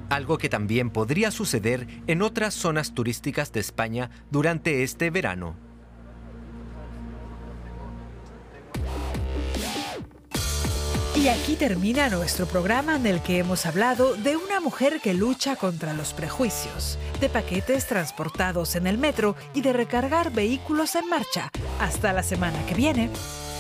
algo que también podría suceder en otras zonas turísticas de España durante este verano. Y aquí termina nuestro programa en el que hemos hablado de una mujer que lucha contra los prejuicios, de paquetes transportados en el metro y de recargar vehículos en marcha. Hasta la semana que viene.